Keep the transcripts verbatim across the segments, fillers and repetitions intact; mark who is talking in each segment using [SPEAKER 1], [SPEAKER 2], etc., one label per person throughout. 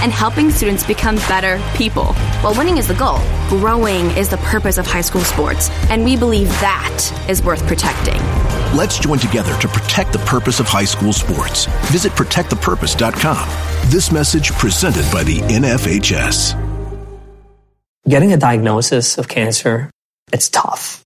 [SPEAKER 1] and helping students become better people. While winning is the goal, growing is the purpose of high school sports, and we believe that is worth protecting.
[SPEAKER 2] Let's join together to protect the purpose of high school sports. Visit protect the purpose dot com. This message presented by the N F H S.
[SPEAKER 3] Getting a diagnosis of cancer, it's tough.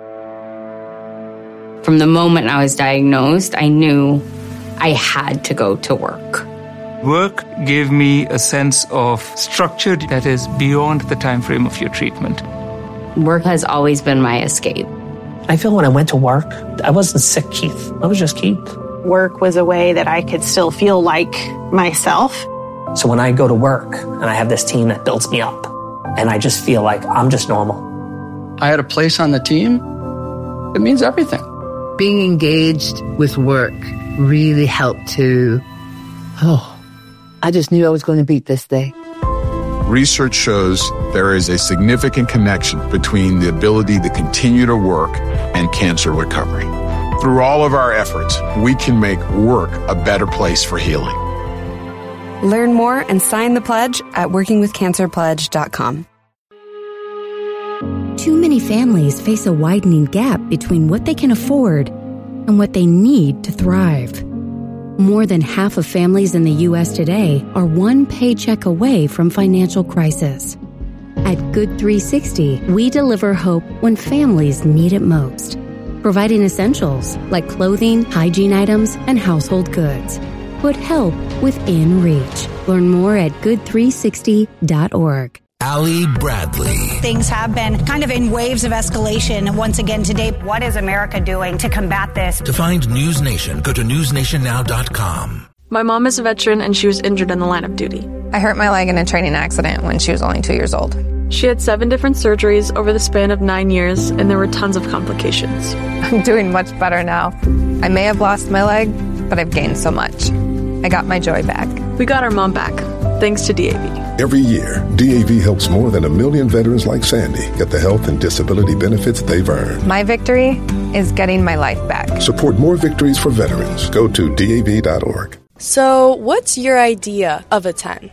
[SPEAKER 4] From the moment I was diagnosed, I knew I had to go to work.
[SPEAKER 5] Work gave me a sense of structure that is beyond the time frame of your treatment.
[SPEAKER 4] Work has always been my escape.
[SPEAKER 3] I feel when I went to work, I wasn't sick, Keith. I was just Keith.
[SPEAKER 6] Work was a way that I could still feel like myself.
[SPEAKER 3] So when I go to work and I have this team that builds me up, and I just feel like I'm just normal.
[SPEAKER 7] I had a place on the team. It means everything.
[SPEAKER 8] Being engaged with work really helped to, oh, I just knew I was going to beat this day.
[SPEAKER 9] Research shows there is a significant connection between the ability to continue to work and cancer recovery. Through all of our efforts, we can make work a better place for healing.
[SPEAKER 10] Learn more and sign the pledge at working with cancer pledge dot com.
[SPEAKER 11] Too many families face a widening gap between what they can afford and what they need to thrive. More than half of families in the U S today are one paycheck away from financial crisis. At Good three sixty, we deliver hope when families need it most, providing essentials like clothing, hygiene items, and household goods. Put help within reach. Learn more at good three sixty dot org.
[SPEAKER 12] Allie Bradley.
[SPEAKER 13] Things have been kind of in waves of escalation once again today. What is America doing to combat this?
[SPEAKER 12] To find News Nation, go to news nation now dot com.
[SPEAKER 14] My mom is a veteran and she was injured in the line of duty.
[SPEAKER 15] I hurt my leg in a training accident when she was only two years old.
[SPEAKER 14] She had seven different surgeries over the span of nine years, and there were tons of complications.
[SPEAKER 15] I'm doing much better now. I may have lost my leg, but I've gained so much. I got my joy back.
[SPEAKER 14] We got our mom back, thanks to D A V.
[SPEAKER 16] Every year, D A V helps more than a million veterans like Sandy get the health and disability benefits they've earned.
[SPEAKER 15] My victory is getting my life back.
[SPEAKER 16] Support more victories for veterans. Go to D A V dot org.
[SPEAKER 17] So, what's your idea of a ten?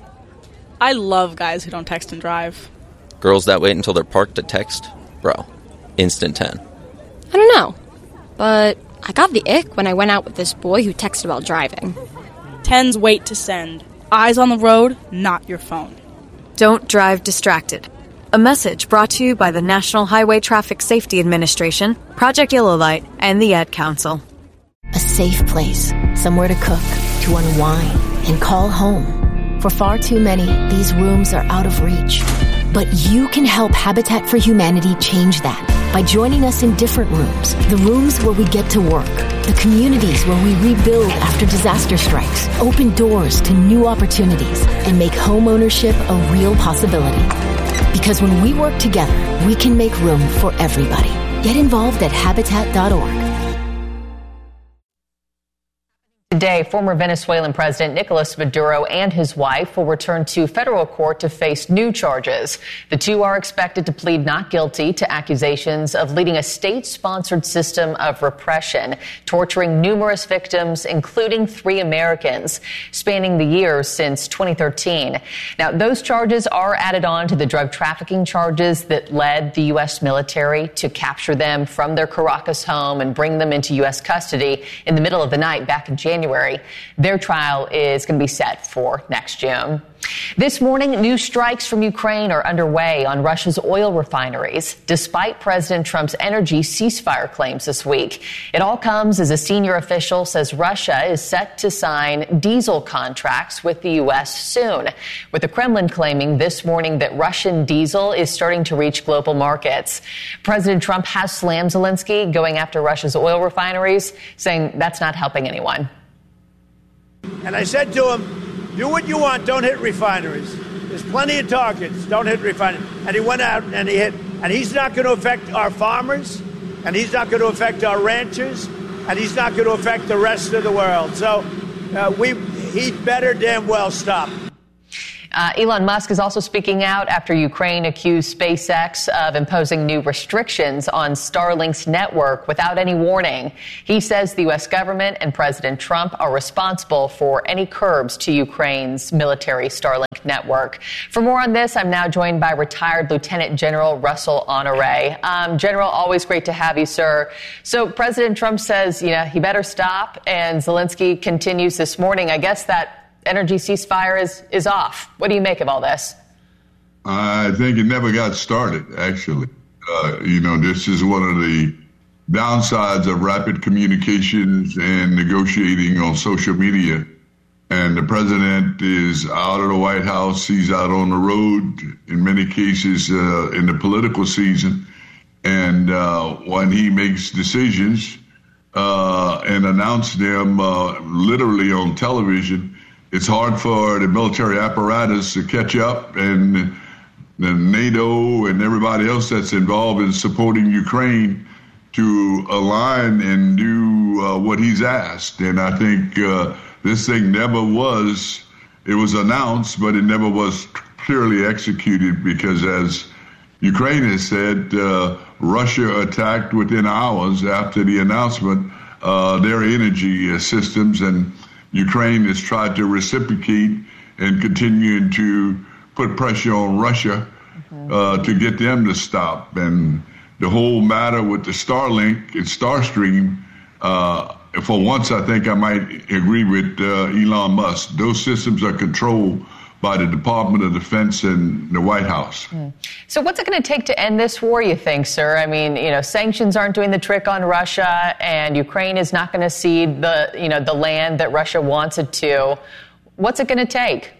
[SPEAKER 17] I love guys who don't text and drive.
[SPEAKER 18] Girls that wait until they're parked to text? Bro, instant ten.
[SPEAKER 19] I don't know, but I got the ick when I went out with this boy who texted while driving.
[SPEAKER 17] Tens wait to send. Eyes on the road, not your phone.
[SPEAKER 20] Don't drive distracted. A message brought to you by the National Highway Traffic Safety Administration, Project Yellow Light, and the Ad Council.
[SPEAKER 9] A safe place, somewhere to cook, to unwind, and call home. For far too many, these rooms are out of reach. But you can help Habitat for Humanity change that by joining us in different rooms. The rooms where we get to work. The communities where we rebuild after disaster strikes. Open doors to new opportunities and make home ownership a real possibility. Because when we work together, we can make room for everybody. Get involved at habitat dot org.
[SPEAKER 6] Today, former Venezuelan President Nicolas Maduro and his wife will return to federal court to face new charges. The two are expected to plead not guilty to accusations of leading a state-sponsored system of repression, torturing numerous victims, including three Americans, spanning the years since twenty thirteen. Now, those charges are added on to the drug trafficking charges that led the U S military to capture them from their Caracas home and bring them into U S custody in the middle of the night back in January. January. Their trial is going to be set for next June. This morning, new strikes from Ukraine are underway on Russia's oil refineries, despite President Trump's energy ceasefire claims this week. It all comes as a senior official says Russia is set to sign diesel contracts with the U S soon, with the Kremlin claiming this morning that Russian diesel is starting to reach global markets. President Trump has slammed Zelensky going after Russia's oil refineries, saying that's not helping anyone.
[SPEAKER 3] And I said to him, do what you want, don't hit refineries. There's plenty of targets, don't hit refineries. And he went out and he hit. And he's not going to affect our farmers, and he's not going to affect our ranchers, and he's not going to affect the rest of the world. So uh, we, he'd better damn well stop.
[SPEAKER 6] Uh, Elon Musk is also speaking out after Ukraine accused SpaceX of imposing new restrictions on Starlink's network without any warning. He says the U S government and President Trump are responsible for any curbs to Ukraine's military Starlink network. For more on this, I'm now joined by retired Lieutenant General Russell Honore. Um, General, always great to have you, sir. So President Trump says, you know, he better stop, and Zelensky continues this morning. I guess that energy ceasefire is, is off. What do you make of all this?
[SPEAKER 21] I think it never got started, actually. Uh, you know, this is one of the downsides of rapid communications and negotiating on social media. And the president is out of the White House. He's out on the road, in many cases, uh, in the political season. And uh, when he makes decisions uh, and announce them uh, literally on television, it's hard for the military apparatus to catch up, and the NATO and everybody else that's involved in supporting Ukraine to align and do uh, what he's asked. And I think uh, this thing never was, it was announced, but it never was clearly executed because, as Ukraine has said, uh, Russia attacked within hours after the announcement uh, their energy uh, systems, and Ukraine has tried to reciprocate and continue to put pressure on Russia mm-hmm. uh, to get them to stop. And the whole matter with the Starlink and Starstream, uh, for once, I think I might agree with uh, Elon Musk. Those systems are controlled by the Department of Defense and the White House.
[SPEAKER 6] Mm. So what's it going to take to end this war, you think, sir? I mean, you know, sanctions aren't doing the trick on Russia, and Ukraine is not going to cede the, you know, the land that Russia wants it to. What's it going to take?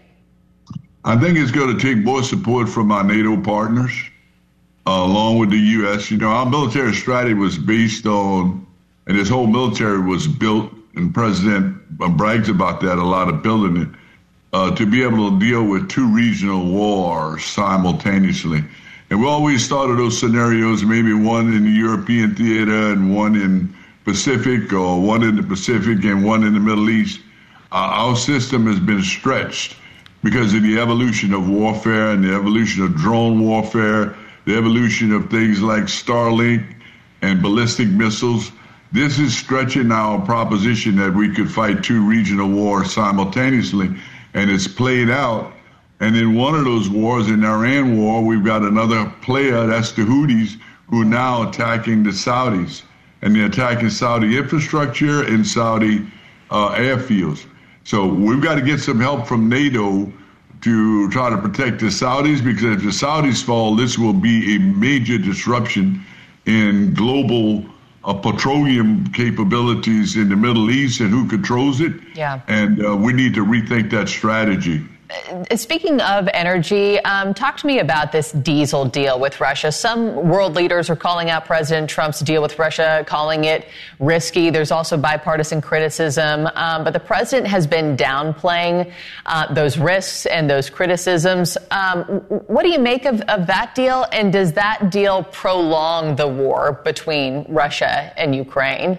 [SPEAKER 21] I think it's going to take more support from our NATO partners, uh, along with the U S. You know, our military strategy was based on, and this whole military was built, and President brags about that a lot, of building it, Uh, to be able to deal with two regional wars simultaneously. And we always thought of those scenarios, maybe one in the European theater and one in Pacific, or one in the Pacific and one in the Middle East. Uh, our system has been stretched because of the evolution of warfare and the evolution of drone warfare, the evolution of things like Starlink and ballistic missiles. This is stretching our proposition that we could fight two regional wars simultaneously. And it's played out. And in one of those wars, in the Iran war, we've got another player, that's the Houthis, who are now attacking the Saudis. And they're attacking Saudi infrastructure and Saudi uh, airfields. So we've got to get some help from NATO to try to protect the Saudis, because if the Saudis fall, this will be a major disruption in global Uh, petroleum capabilities in the Middle East and who controls it.
[SPEAKER 6] Yeah.
[SPEAKER 21] And uh, we need to rethink that strategy.
[SPEAKER 6] Uh, speaking of energy, um, talk to me about this diesel deal with Russia. Some world leaders are calling out President Trump's deal with Russia, calling it risky. There's also bipartisan criticism. Um, but the president has been downplaying uh, those risks and those criticisms. Um, what do you make of, of that deal? And does that deal prolong the war between Russia and Ukraine?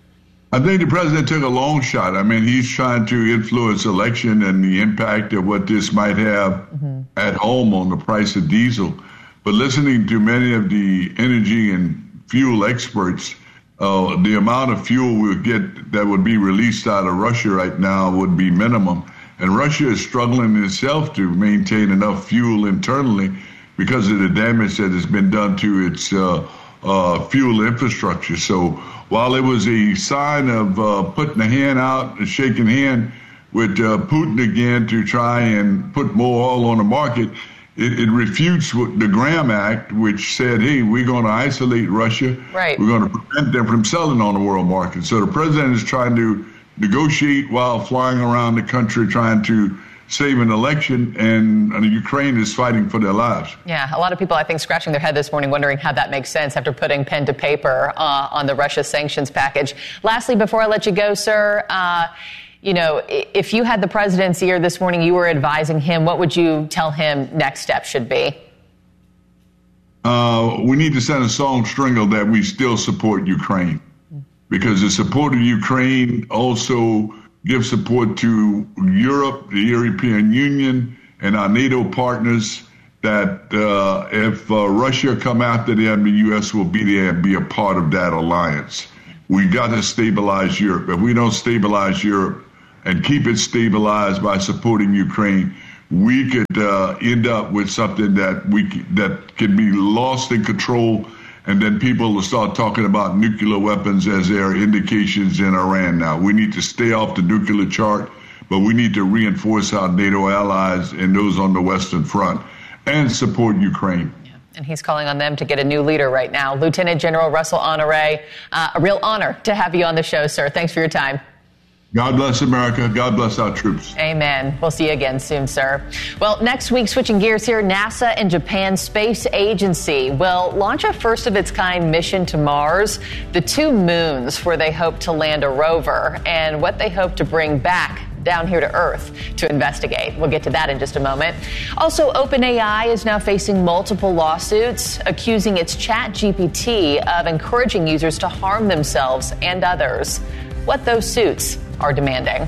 [SPEAKER 21] I think the president took a long shot. I mean, he's trying to influence election and the impact of what this might have mm-hmm. at home on the price of diesel. But listening to many of the energy and fuel experts, uh, the amount of fuel we'll get that would be released out of Russia right now would be minimum. And Russia is struggling itself to maintain enough fuel internally because of the damage that has been done to its uh, uh, fuel infrastructure. So while it was a sign of uh, putting a hand out, a shaking hand with uh, Putin again to try and put more oil on the market, it, it refutes the Graham Act, which said, hey, we're going to isolate Russia.
[SPEAKER 6] Right.
[SPEAKER 21] We're going to prevent them from selling on the world market. So the president is trying to negotiate while flying around the country trying to save an election, and, and Ukraine is fighting for their lives.
[SPEAKER 6] Yeah, a lot of people, I think, scratching their head this morning wondering how that makes sense after putting pen to paper uh, on the Russia sanctions package. Lastly, before I let you go, sir, uh, you know, if you had the president's ear this morning, you were advising him, what would you tell him next step should be?
[SPEAKER 21] Uh, we need to send a strong signal that we still support Ukraine, because the support of Ukraine also give support to Europe, the European Union, and our NATO partners that uh, if uh, Russia come after them, the U S will be there and be a part of that alliance. We got to stabilize Europe. If we don't stabilize Europe and keep it stabilized by supporting Ukraine, we could uh, end up with something that we that can be lost in control, and then people will start talking about nuclear weapons as there are indications in Iran now. We need to stay off the nuclear chart, but we need to reinforce our NATO allies and those on the Western Front and support Ukraine.
[SPEAKER 6] And he's calling on them to get a new leader right now. Lieutenant General Russell Honore, uh, a real honor to have you on the show, sir. Thanks for your time.
[SPEAKER 21] God bless America. God bless our troops.
[SPEAKER 6] Amen. We'll see you again soon, sir. Well, next week, switching gears here, NASA and Japan's Space Agency will launch a first-of-its-kind mission to Mars, the two moons where they hope to land a rover, and what they hope to bring back down here to Earth to investigate. We'll get to that in just a moment. Also, OpenAI is now facing multiple lawsuits accusing its ChatGPT of encouraging users to harm themselves and others. What those suits are demanding.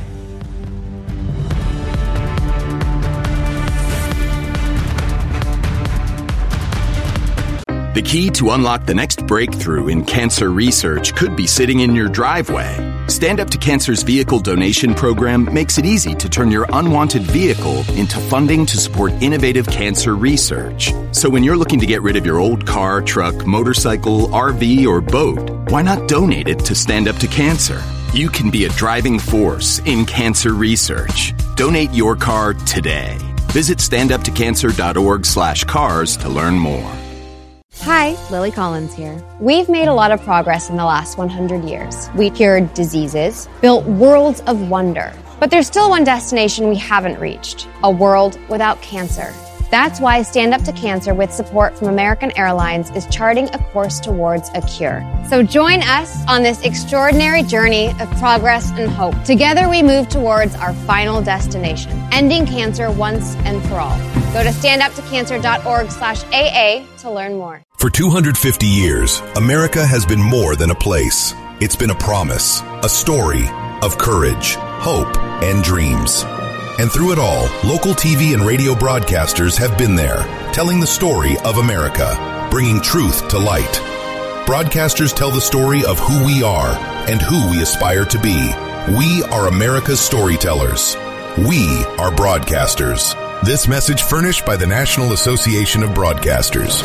[SPEAKER 1] The key to unlock the next breakthrough in cancer research could be sitting in your driveway. Stand Up to Cancer's vehicle donation program makes it easy to turn your unwanted vehicle into funding to support innovative cancer research. So when you're looking to get rid of your old car, truck, motorcycle, R V, or boat, why not donate it to Stand Up to Cancer? You can be a driving force in cancer research. Donate your car today. Visit standuptocancer.org slash cars to learn more.
[SPEAKER 22] Hi, Lily Collins here. We've made a lot of progress in the last one hundred years. We cured diseases, built worlds of wonder. But there's still one destination we haven't reached, a world without cancer. That's why Stand Up to Cancer, with support from American Airlines, is charting a course towards a cure. So join us on this extraordinary journey of progress and hope. Together we move towards our final destination, ending cancer once and for all. Go to standuptocancer.org slash AA to learn more.
[SPEAKER 23] For two hundred fifty years, America has been more than a place. It's been a promise, a story of courage, hope, and dreams. And through it all, local T V and radio broadcasters have been there, telling the story of America, bringing truth to light. Broadcasters tell the story of who we are and who we aspire to be. We are America's storytellers. We are broadcasters. This message furnished by the National Association of Broadcasters.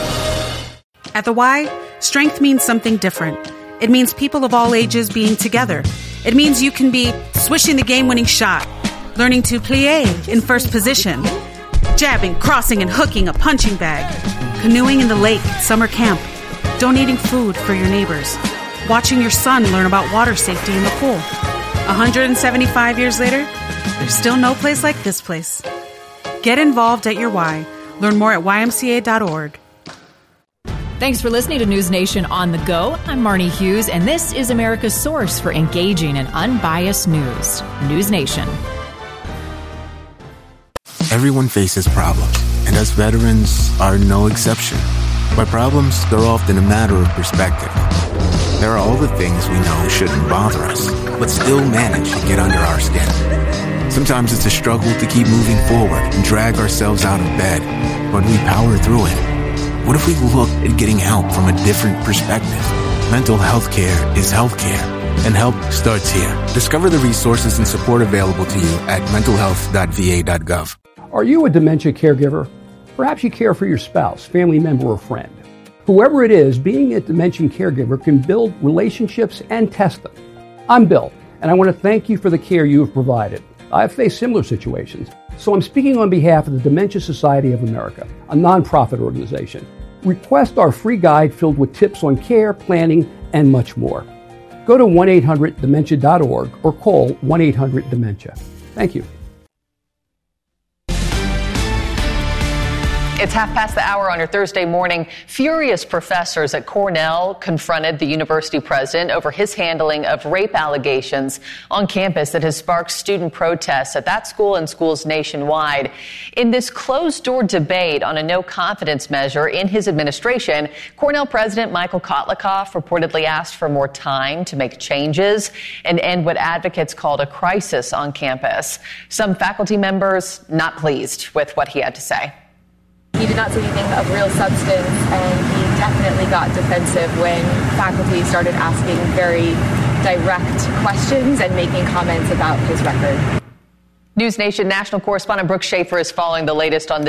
[SPEAKER 24] At the Y, strength means something different. It means people of all ages being together. It means you can be swishing the game-winning shot, learning to plie in first position, jabbing, crossing, and hooking a punching bag, canoeing in the lake at summer camp, donating food for your neighbors, watching your son learn about water safety in the pool. one hundred seventy-five years later, there's still no place like this place. Get involved at your Y. Learn more at Y M C A dot org.
[SPEAKER 25] Thanks for listening to News Nation on the Go. I'm Marnie Hughes, and this is America's source for engaging and unbiased news. News Nation.
[SPEAKER 26] Everyone faces problems, and us veterans are no exception. But problems, they're often a matter of perspective. There are all the things we know shouldn't bother us, but still manage to get under our skin. Sometimes it's a struggle to keep moving forward and drag ourselves out of bed, but we power through it. What if we looked at getting help from a different perspective? Mental health care is health care, and help starts here. Discover the resources and support available to you at mental health dot v a dot gov.
[SPEAKER 27] Are you a dementia caregiver? Perhaps you care for your spouse, family member, or friend. Whoever it is, being a dementia caregiver can build relationships and test them. I'm Bill, and I want to thank you for the care you have provided. I've faced similar situations, so I'm speaking on behalf of the Dementia Society of America, a nonprofit organization. Request our free guide filled with tips on care, planning, and much more. Go to one eight hundred dementia dot org or call one eight hundred dementia. Thank you.
[SPEAKER 6] It's half past the hour on your Thursday morning. Furious professors at Cornell confronted the university president over his handling of rape allegations on campus that has sparked student protests at that school and schools nationwide. In this closed-door debate on a no-confidence measure in his administration, Cornell President Michael Kotlikoff reportedly asked for more time to make changes and end what advocates called a crisis on campus. Some faculty members not pleased with what he had to say.
[SPEAKER 2] He did not say anything of real substance, and he definitely got defensive when faculty started asking very direct questions and making comments about his record.
[SPEAKER 6] News Nation national correspondent Brooke Schaefer is following the latest on this.